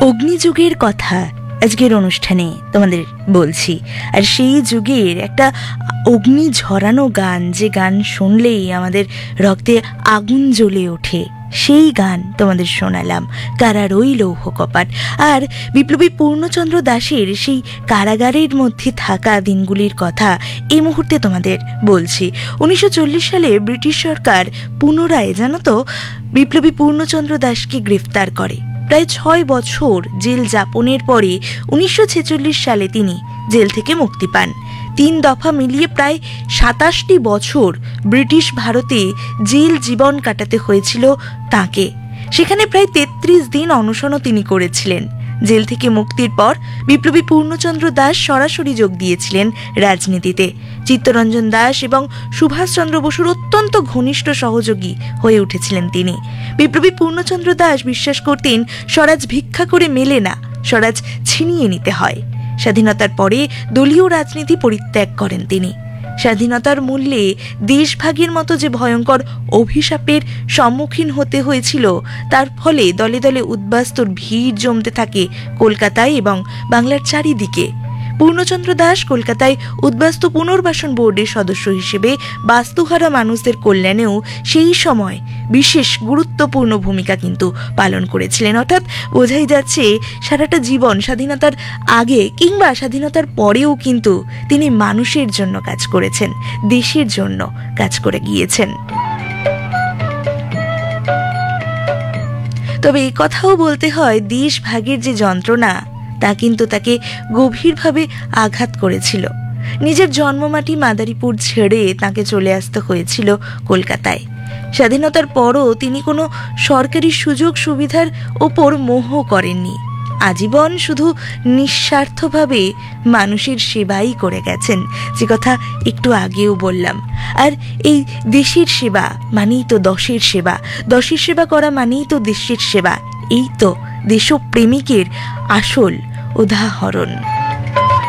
অগ্নিযুগের কথা আজকের অনুষ্ঠানে তোমাদের বলছি। আর সেই যুগের একটা অগ্নি ঝরানো গান, যে গান শুনলেই আমাদের রক্তে আগুন জ্বলে ওঠে, সেই গান তোমাদের শোনালাম, কারার ওই লৌহ কপাট। আর বিপ্লবী পূর্ণচন্দ্র দাশের সেই কারাগারের মধ্যে থাকা দিনগুলির কথা এই মুহূর্তে তোমাদের বলছি। 1940 সালে ব্রিটিশ সরকার পুনরায় জানো তো বিপ্লবী পূর্ণচন্দ্র দাশকে গ্রেফতার করে। প্রায় 6 বছর জেল যাপনের পরে 1946 সালে তিনি জেল থেকে মুক্তি পান। 3 দফা মিলিয়ে প্রায় 27টি বছর ব্রিটিশ ভারতে জেল জীবন কাটাতে হয়েছিল তাঁকে। সেখানে প্রায় 33 দিন অনশনও তিনি করেছিলেন। জেল থেকে মুক্তির পর বিপ্লবী পূর্ণচন্দ্র দাশ সরাসরি যোগ দিয়েছিলেন রাজনীতিতে। চিত্তরঞ্জন দাস এবং সুভাষচন্দ্র বসুর অত্যন্ত ঘনিষ্ঠ সহযোগী হয়ে উঠেছিলেন তিনি। বিপ্লবী পূর্ণচন্দ্র দাশ বিশ্বাস করতেন স্বরাজ ভিক্ষা করে মেলে না, স্বরাজ ছিনিয়ে নিতে হয়। স্বাধীনতার পরে দলীয় রাজনীতি পরিত্যাগ করেন তিনি। স্বাধীনতার মূল্যে দেশভাগের মতো যে ভয়ঙ্কর অভিশাপের সম্মুখীন হতে হয়েছিল, তার ফলে দলে দলে উদ্বাস্তুর ভিড় জমতে থাকে কলকাতায় এবং বাংলার চারিদিকে। পূর্ণচন্দ্র দাশ কলকাতায় উদ্বাস্তু পুনর্বাসন বোর্ডের সদস্য হিসেবে বাস্তুহারা মানুষদের কল্যাণেও সেই সময় বিশেষ গুরুত্বপূর্ণ ভূমিকা কিন্তু পালন করেছিলেন। অর্থাৎ বোঝাই যাচ্ছে সারাটা জীবন স্বাধীনতার আগে কিংবা স্বাধীনতার পরেও কিন্তু তিনি মানুষের জন্য কাজ করেছেন, দেশের জন্য কাজ করে গিয়েছেন। তবে এই কথাও বলতে হয়, দেশ ভাগের যে যন্ত্রণা তা কিন্তু তাকে গভীরভাবে আঘাত করেছিল। নিজের জন্মমাটি মাদারীপুর ছেড়ে তাকে চলে আসতে হয়েছিল কলকাতায়। স্বাধীনতার পরও তিনি কোনো সরকারি সুযোগ সুবিধার ওপর মোহ করেননি। আজীবন শুধু নিঃস্বার্থভাবে মানুষের সেবাই করে গেছেন, যে কথা একটু আগেও বললাম। আর এই দেশের সেবা মানেই তো দশের সেবা, দশের সেবা করা মানেই তো দেশের সেবা। এই তো দেশপ্রেমিকের আসল উদাহরণ।